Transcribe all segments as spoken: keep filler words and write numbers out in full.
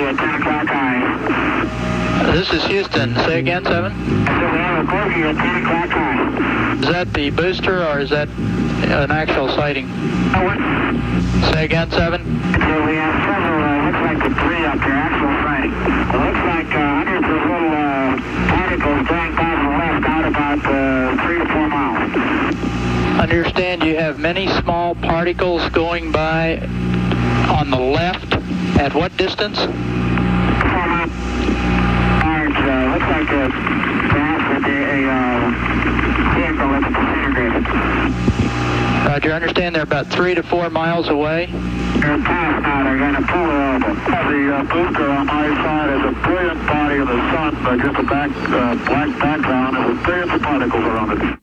at ten o'clock high. This is Houston. Say again, seven. I said we have a bogey at ten o'clock high. Is that the booster or is that an actual sighting? Oh, what? Say again, seven. So we have several, uh, looks like the three up there, actual sighting. It looks like uh, hundreds of little uh, particles going by to the left out about uh, three to four miles. Understand you have many small particles going by on the left. At what distance? Four miles. Large, uh, looks like a, perhaps a, a uh, vehicle that's disintegrated. Roger, understand they're about three to four miles away. They're past now, they're going to pull over. The uh, booster on my side is a brilliant body of the sun, but just a back, uh, black background, and with billions of particles around it.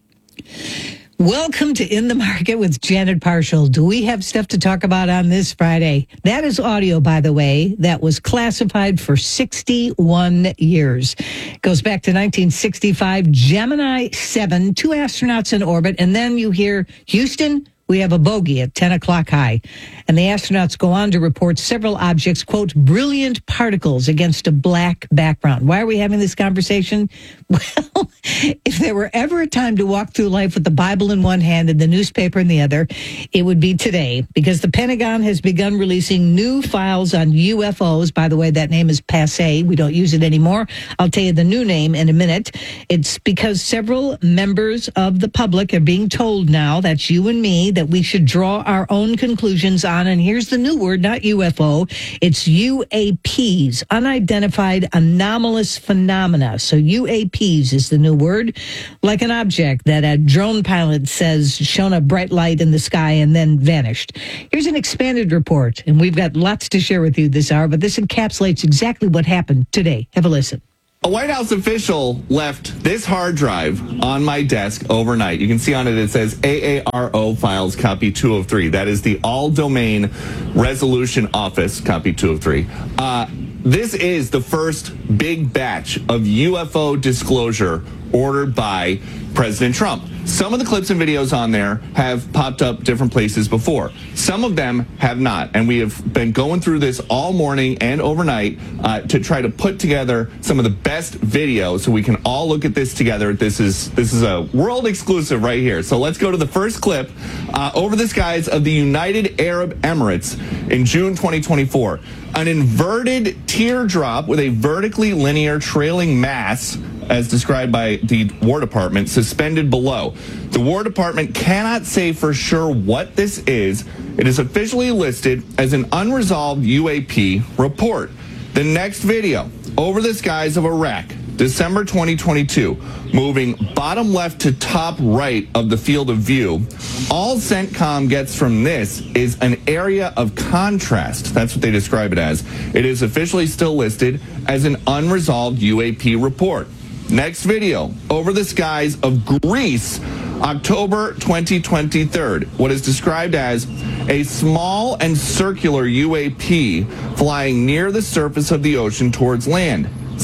Welcome to In the Market with Janet Parshall. Do we have stuff to talk about on this Friday? That is audio, by the way, that was classified for sixty-one years. It goes back to nineteen sixty-five, Gemini seven, two astronauts in orbit, and then you hear, Houston, we have a bogey at ten o'clock high. And the astronauts go on to report several objects, quote, brilliant particles against a black background. Why are we having this conversation? Well, if there were ever a time to walk through life with the Bible in one hand and the newspaper in the other, it would be today, because the Pentagon has begun releasing new files on U F Os. By the way, that name is passé. We don't use it anymore. I'll tell you the new name in a minute. It's because several members of the public are being told now, that's you and me, that we should draw our own conclusions on, and here's the new word, not U F O, it's U A Ps, unidentified anomalous phenomena. So U A Ps is the new word, like an object that a drone pilot says shone a bright light in the sky and then vanished. Here's an expanded report, and we've got lots to share with you this hour, but this encapsulates exactly what happened today. Have a listen. A White House official left this hard drive on my desk overnight. You can see on it, it says A A R O files copy two oh three. That is the All Domain Resolution Office copy two oh three. Uh, this is the first big batch of U F O disclosure ordered by President Trump. Some of the clips and videos on there have popped up different places before. Some of them have not. And we have been going through this all morning and overnight uh, to try to put together some of the best videos so we can all look at this together. This is this is a world exclusive right here. So let's go to the first clip. Uh, over the skies of the United Arab Emirates in June twenty twenty-four. An inverted teardrop with a vertically linear trailing mass, as described by the War Department, suspended below. The War Department cannot say for sure what this is. It is officially listed as an unresolved U A P report. The next video, over the skies of Iraq, December twenty twenty-two, moving bottom left to top right of the field of view. All CENTCOM gets from this is an area of contrast. That's what they describe it as. It is officially still listed as an unresolved U A P report. Next video, over the skies of Greece, October twenty twenty-three, what is described as a small and circular U A P flying near the surface of the ocean towards land.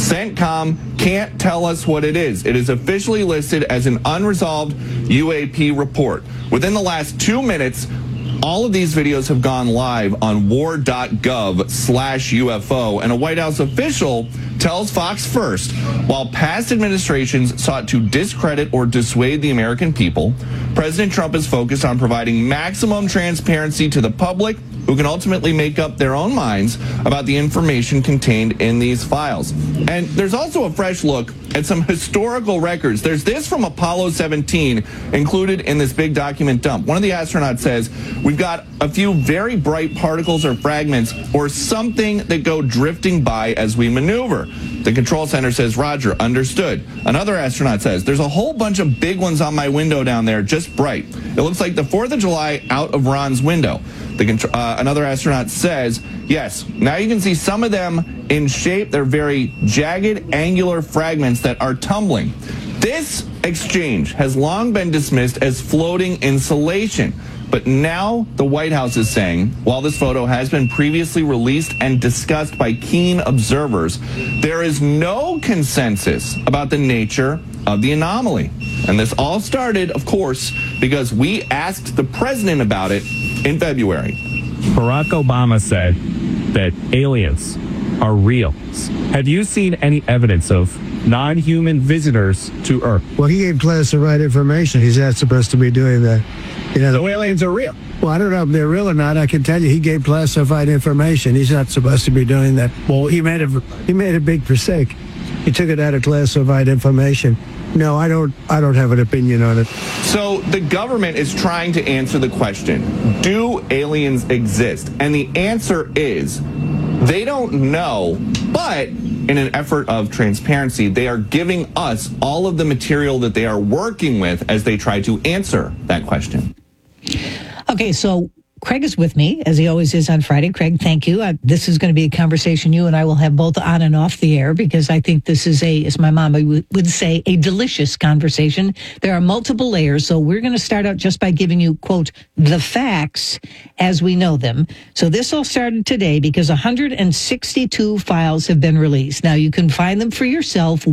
CENTCOM can't tell us what it is. It is officially listed as an unresolved U A P report. Within the last two minutes, all of these videos have gone live on war.gov slash UFO, and a White House official tells Fox First, while past administrations sought to discredit or dissuade the American people, President Trump is focused on providing maximum transparency to the public, who can ultimately make up their own minds about the information contained in these files. And there's also a fresh look at some historical records. There's this from Apollo seventeen included in this big document dump. One of the astronauts says, we've got a few very bright particles or fragments or something that go drifting by as we maneuver. The control center says, Roger, understood. Another astronaut says, there's a whole bunch of big ones on my window down there, just bright. It looks like the fourth of July out of Ron's window. The, uh, another astronaut says, yes, now you can see some of them in shape. They're very jagged, angular fragments that are tumbling. This exchange has long been dismissed as floating insulation. But now the White House is saying, while this photo has been previously released and discussed by keen observers, there is no consensus about the nature of the anomaly. And this all started, of course, because we asked the president about it in February. Barack Obama said that aliens are real. Have you seen any evidence of non-human visitors to Earth? Well, he gave classified information. He's not supposed to be doing that. You know, The aliens are real. well, I don't know if they're real or not. I can tell you he gave classified information. He's not supposed to be doing that. Well, he made a, he made a big mistake. He took it out of classified information. No, I don't I don't have an opinion on it. So the government is trying to answer the question, do aliens exist? And the answer is, they don't know, but in an effort of transparency, they are giving us all of the material that they are working with as they try to answer that question. Okay, so Craig is with me, as he always is on Friday. Craig, thank you. Uh, this is going to be a conversation you and I will have both on and off the air, because I think this is a, as my mama would say, a delicious conversation. There are multiple layers, so we're going to start out just by giving you, quote, the facts as we know them. So this all started today because one hundred sixty-two files have been released. Now, you can find them for yourself,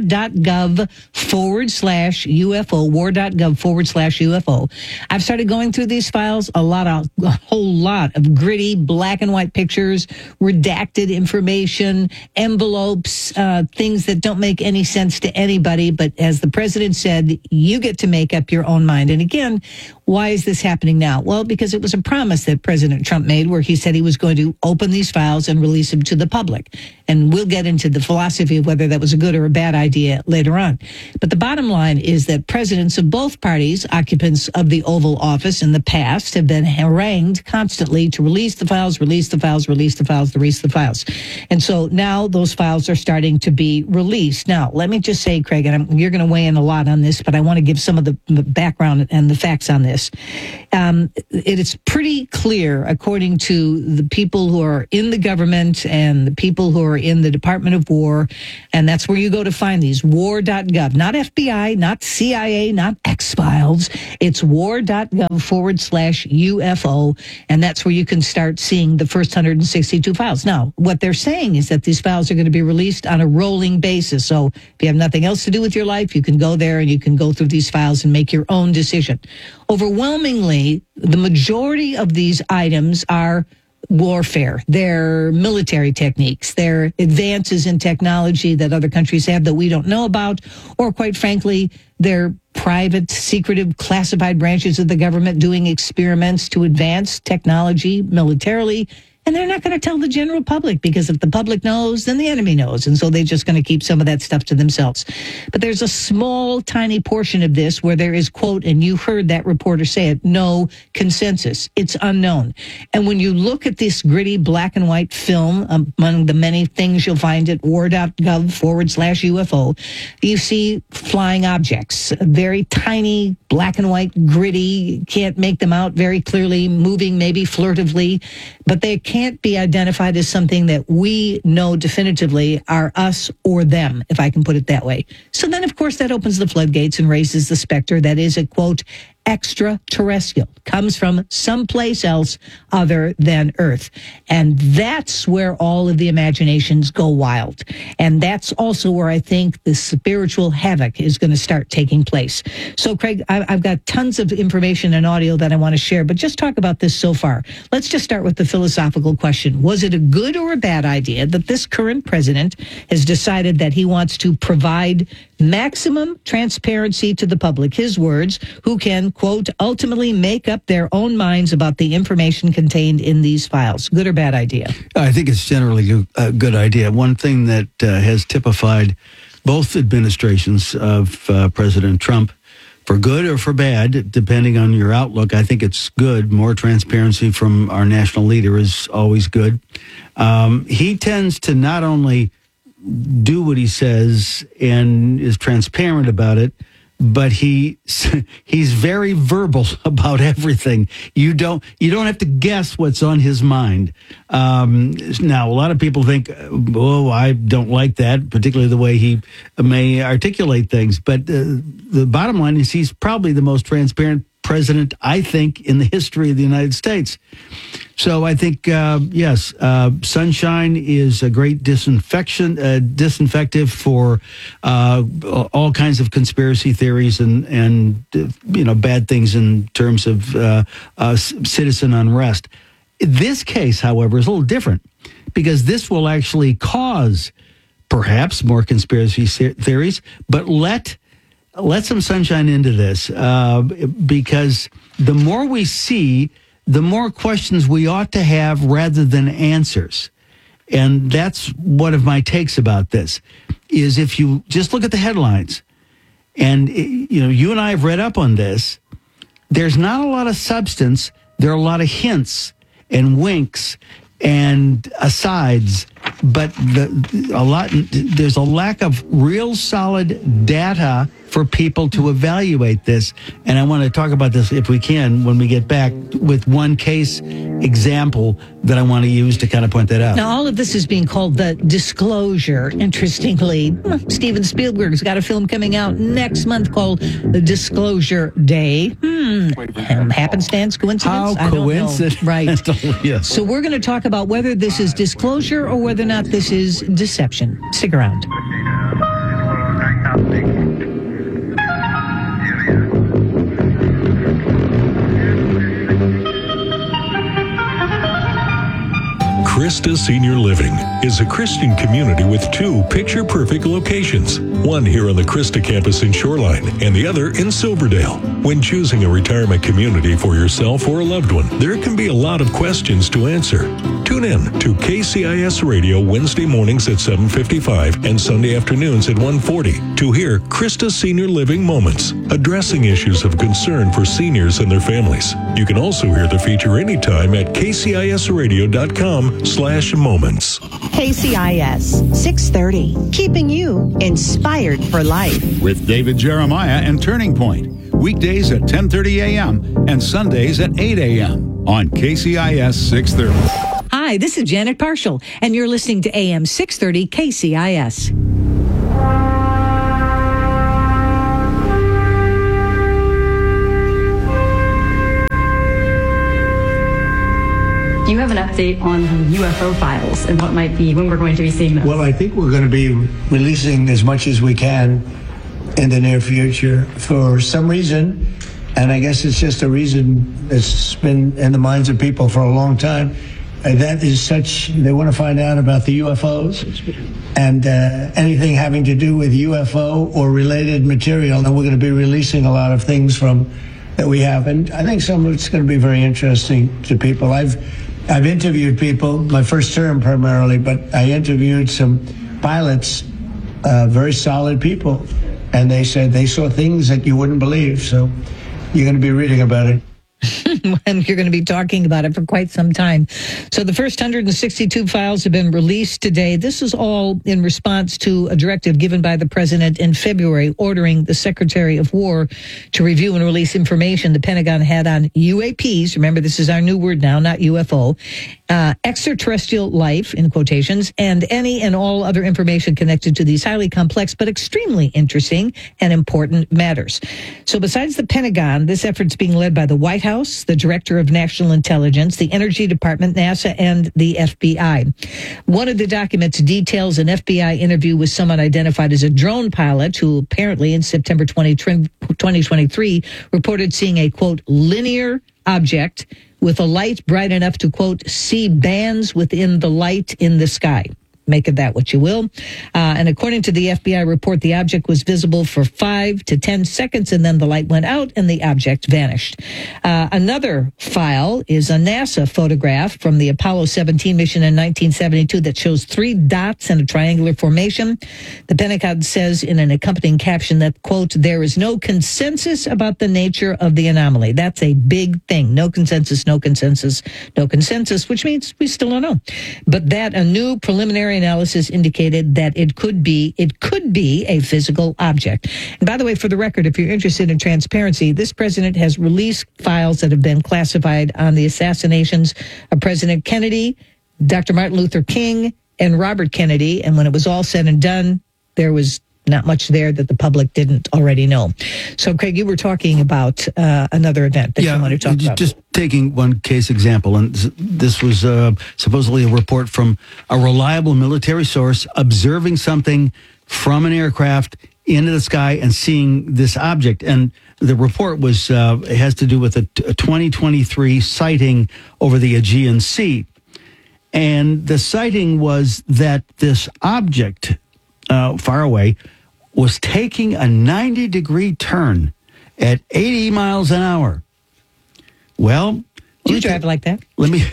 war.gov forward slash UFO, war.gov forward slash UFO. I've started going through these files, a lot of a whole lot of gritty black and white pictures, redacted information, envelopes, uh, things that don't make any sense to anybody. But as the president said, you get to make up your own mind. And again, why is this happening now? Well, because it was a promise that President Trump made where he said he was going to open these files and release them to the public. And we'll get into the philosophy of whether that was a good or a bad idea later on. But the bottom line is that presidents of both parties, occupants of the Oval Office in the past, have been harangued constantly to release the files, release the files, release the files, release the files. And so now those files are starting to be released. Now, let me just say, Craig, and I'm, you're going to weigh in a lot on this, but I want to give some of the background and the facts on this. Um, it is pretty clear, according to the people who are in the government and the people who are in the Department of War, and that's where you go to find these, war dot gov, not F B I, not C I A, not X-Files. It's war.gov forward slash UFO, and that's where you can start seeing the first one hundred sixty-two files. Now, what they're saying is that these files are going to be released on a rolling basis. So if you have nothing else to do with your life, you can go there and you can go through these files and make your own decision. Overwhelmingly, the majority of these items are warfare. They're military techniques. They're advances in technology that other countries have that we don't know about, or quite frankly, they're private, secretive, classified branches of the government doing experiments to advance technology militarily. And they're not going to tell the general public, because if the public knows, then the enemy knows. And so they're just going to keep some of that stuff to themselves. But there's a small, tiny portion of this where there is, quote, and you heard that reporter say it, no consensus. It's unknown. And when you look at this gritty black and white film, among the many things you'll find at war.gov forward slash UFO, you see flying objects, very tiny, black and white, gritty, can't make them out very clearly, moving maybe furtively, but they can't can't be identified as something that we know definitively are us or them, if I can put it that way. So then, of course, that opens the floodgates and raises the specter that is a, quote, extraterrestrial, comes from someplace else other than Earth. And that's where all of the imaginations go wild. And that's also where I think the spiritual havoc is going to start taking place. So, Craig, I've got tons of information and audio that I want to share, but just talk about this so far. Let's just start with the philosophical question. Was it a good or a bad idea that this current president has decided that he wants to provide maximum transparency to the public, his words, who can, quote, ultimately make up their own minds about the information contained in these files? Good or bad idea? I think it's generally a good idea. One thing that uh, has typified both administrations of uh, President Trump, for good or for bad, depending on your outlook, I think it's good. More transparency from our national leader is always good. Um, he tends to not only do what he says and is transparent about it, but he he's very verbal about everything. You don't you don't have to guess what's on his mind. Um, now, a lot of people think, oh, I don't like that, particularly the way he may articulate things. But uh, the bottom line is he's probably the most transparent president, I think, in the history of the United States. So I think, uh, yes, uh, sunshine is a great disinfection, uh, disinfectant for uh, all kinds of conspiracy theories and, and uh, you know, bad things in terms of uh, uh, citizen unrest. This case, however, is a little different because this will actually cause perhaps more conspiracy theories, but let let some sunshine into this, uh, because the more we see, the more questions we ought to have rather than answers. And that's one of my takes about this, is if you just look at the headlines, and, you know, you and I have read up on this, there's not a lot of substance. There are a lot of hints and winks and asides, but the, a lot, there's a lack of real solid data for people to evaluate this. And I want to talk about this, if we can, when we get back, with one case example that I want to use to kind of point that out. Now, all of this is being called the disclosure. Interestingly, Steven Spielberg's got a film coming out next month called The Disclosure Day. Hmm. Happenstance, coincidence? How I don't coincidental. know. Right. Yes. So we're going to talk about whether this is disclosure or whether or not this is deception. Stick around. Christa Senior Living is a Christian community with two picture-perfect locations, one here on the Christa campus in Shoreline and the other in Silverdale. When choosing a retirement community for yourself or a loved one, there can be a lot of questions to answer. Tune in to K C I S Radio Wednesday mornings at seven fifty-five and Sunday afternoons at one forty to hear Christa Senior Living Moments, addressing issues of concern for seniors and their families. You can also hear the feature anytime at k c i s radio dot com slash moments. K C I S six thirty, keeping you inspired for life. With David Jeremiah and Turning Point, weekdays at ten thirty a.m. and Sundays at eight a.m. on K C I S six thirty. Hi, this is Janet Parshall, and you're listening to A M six thirty K C I S. Do you have an update on the U F O files and what might be, when we're going to be seeing them? Well, I think we're going to be releasing as much as we can in the near future for some reason, and I guess it's just a reason that's been in the minds of people for a long time. Uh, that is such, they want to find out about the U F Os and uh, anything having to do with U F O or related material, and we're going to be releasing a lot of things from that we have, and I think some of it's going to be very interesting to people. I've I've interviewed people, my first term primarily, but I interviewed some pilots, uh, very solid people, and they said they saw things that you wouldn't believe. So you're going to be reading about it. And you're going to be talking about it for quite some time. So the first one hundred sixty-two files have been released today. This is all in response to a directive given by the president in February ordering the Secretary of War to review and release information the Pentagon had on U A Ps. Remember, this is our new word now, not U F O. Uh, extraterrestrial life, in quotations, and any and all other information connected to these highly complex but extremely interesting and important matters. So besides the Pentagon, this effort's being led by the White House, the Director of National Intelligence, the Energy Department, NASA, and the F B I. One of the documents details an F B I interview with someone identified as a drone pilot who apparently in September twenty twenty-three reported seeing a, quote, linear object with a light bright enough to, quote, see bands within the light in the sky. Make of that what you will. Uh, and according to the F B I report, the object was visible for five to ten seconds, and then the light went out and the object vanished. Uh, another file is a NASA photograph from the Apollo seventeen mission in nineteen seventy-two that shows three dots in a triangular formation. The Pentagon says in an accompanying caption that, quote, there is no consensus about the nature of the anomaly. That's a big thing. No consensus, no consensus, no consensus, which means we still don't know. But that a new preliminary analysis indicated that it could be it could be a physical object. And by the way, for the record, if you're interested in transparency, this president has released files that have been classified on the assassinations of President Kennedy, Doctor Martin Luther King, and Robert Kennedy. And when it was all said and done, there was not much there that the public didn't already know. So, Craig, you were talking about uh, another event that yeah, you want to talk about. Just taking one case example, and this was uh, supposedly a report from a reliable military source observing something from an aircraft into the sky and seeing this object. And the report was uh, it has to do with a, a twenty twenty-three sighting over the Aegean Sea. And the sighting was that this object uh, far away was taking a ninety degree turn at eighty miles an hour. Well, do you drive like that? Let me,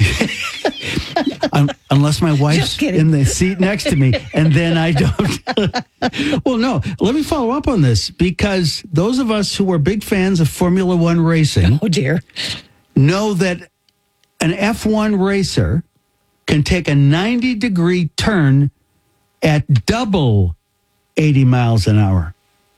um, unless my wife's in the seat next to me, and then I don't. Well, no, let me follow up on this, because those of us who are big fans of Formula One racing, oh dear, know that an F one racer can take a ninety degree turn at double eighty miles an hour.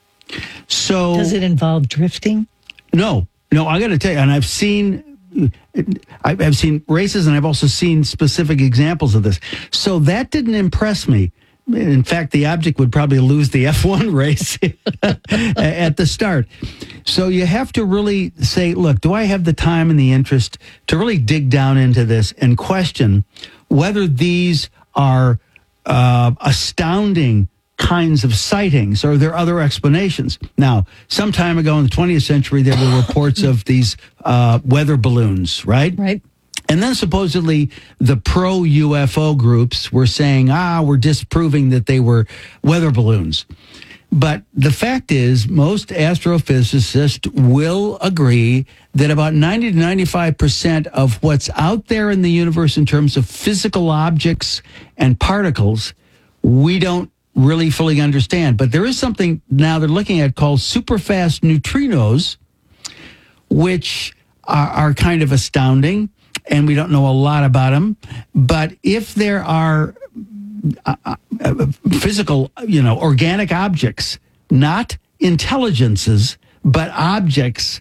So does it involve drifting? No, no, I got to tell you, and I've seen, I've seen races, and I've also seen specific examples of this. So that didn't impress me. In fact, the object would probably lose the F one race at the start. So you have to really say, look, do I have the time and the interest to really dig down into this and question whether these are uh, astounding kinds of sightings, or are there other explanations? Now, some time ago in the twentieth century, there were reports of these uh, weather balloons, right? Right. And then supposedly the pro-U F O groups were saying, ah, we're disproving that they were weather balloons. But the fact is, most astrophysicists will agree that about ninety to ninety-five percent of what's out there in the universe in terms of physical objects and particles, we don't really fully understand. But there is something now they're looking at called superfast neutrinos, which are, are kind of astounding, and we don't know a lot about them. But if there are uh, uh, physical, you know, organic objects, not intelligences, but objects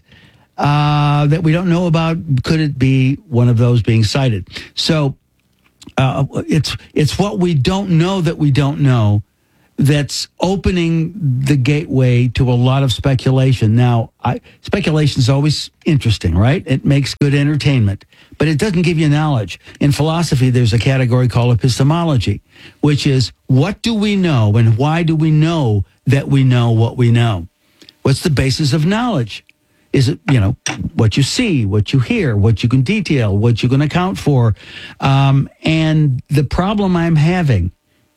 uh, that we don't know about, could it be one of those being sighted? So uh, it's it's what we don't know that we don't know that's opening the gateway to a lot of speculation. Now, I, speculation is always interesting, right? It makes good entertainment, but it doesn't give you knowledge. In philosophy, there's a category called epistemology, which is what do we know and why do we know that we know what we know? What's the basis of knowledge? Is it, you know, what you see, what you hear, what you can detail, what you can account for? Um, and the problem I'm having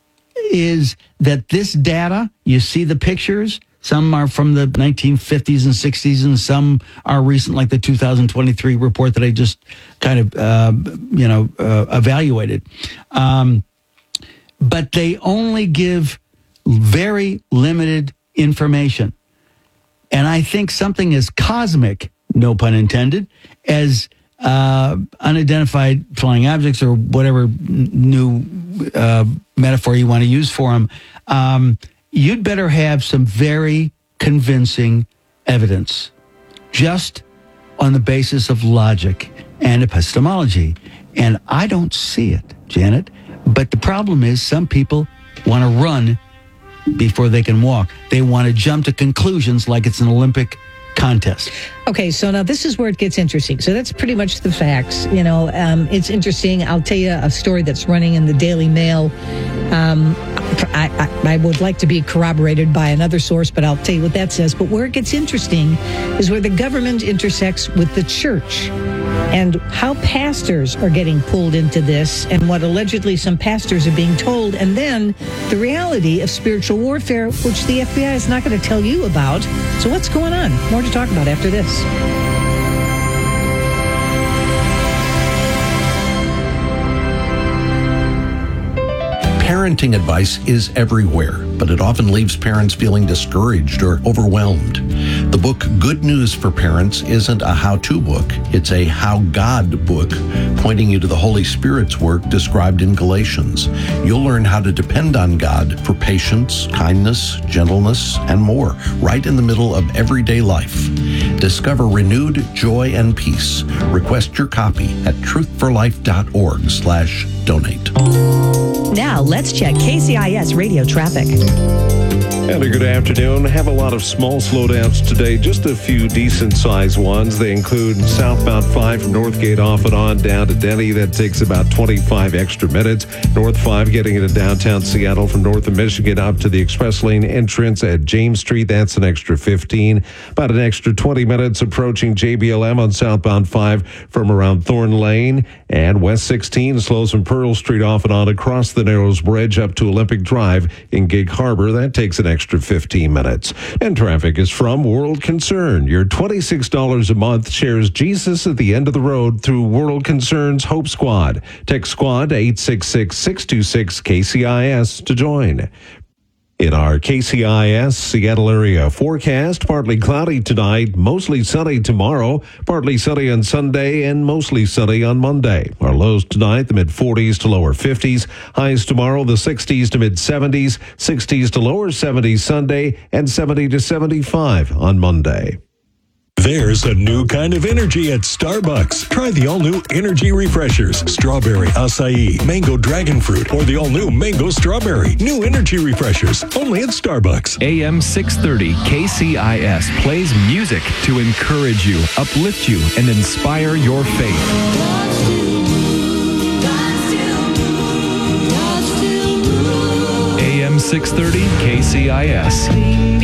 is that this data, you see the pictures, some are from the nineteen fifties and sixties, and some are recent, like the two thousand twenty-three report that I just kind of, uh, you know, uh, evaluated. Um, but they only give very limited information. And I think something as cosmic, no pun intended, as uh, unidentified flying objects, or whatever new uh, metaphor you want to use for them, um, you'd better have some very convincing evidence, just on the basis of logic and epistemology. And I don't see it, Janet. But the problem is, some people want to run before they can walk. They want to jump to conclusions like it's an Olympic contest. Okay, so now this is where it gets interesting. So that's pretty much the facts. You know, um, it's interesting. I'll tell you a story that's running in the Daily Mail. Um, I, I, I would like to be corroborated by another source, but I'll tell you what that says. But where it gets interesting is where the government intersects with the church, and how pastors are getting pulled into this, and what allegedly some pastors are being told, and then the reality of spiritual warfare, which the F B I is not going to tell you about. So what's going on? More to talk about after this. Parenting advice is everywhere, but it often leaves parents feeling discouraged or overwhelmed. The book Good News for Parents isn't a how-to book. It's a how God book, pointing you to the Holy Spirit's work described in Galatians. You'll learn how to depend on God for patience, kindness, gentleness, and more, right in the middle of everyday life. Discover renewed joy and peace. Request your copy at truthforlife.org slash donate. Now let's check K C I S radio traffic. And a good afternoon. Have a lot of small slowdowns today, just a few decent-sized ones. They include southbound five from Northgate off and on down to Denny. That takes about twenty-five extra minutes. North five getting into downtown Seattle from north of Michigan up to the express lane entrance at James Street. That's an extra fifteen. About an extra twenty minutes approaching J B L M on southbound five from around Thorn Lane. And West sixteen slows from Pearl Street off and on across the Narrows Bridge up to Olympic Drive in Gig Harbor. That takes an extra fifteen minutes. And traffic is from World Concern. Your twenty-six dollars a month shares Jesus at the end of the road through World Concern's Hope Squad. Text SQUAD to eight six six, six two six, K C I S to join. In our K C I S Seattle area forecast, partly cloudy tonight, mostly sunny tomorrow, partly sunny on Sunday, and mostly sunny on Monday. Our lows tonight, the mid forties to lower fifties. Highs tomorrow, the sixties to mid seventies, sixties to lower seventies Sunday, and seventy to seventy-five on Monday. There's a new kind of energy at Starbucks. Try the all-new Energy Refreshers. Strawberry, acai, mango dragon fruit, or the all-new mango strawberry. New Energy Refreshers, only at Starbucks. A M six thirty K C I S plays music to encourage you, uplift you, and inspire your faith. A M six thirty K C I S.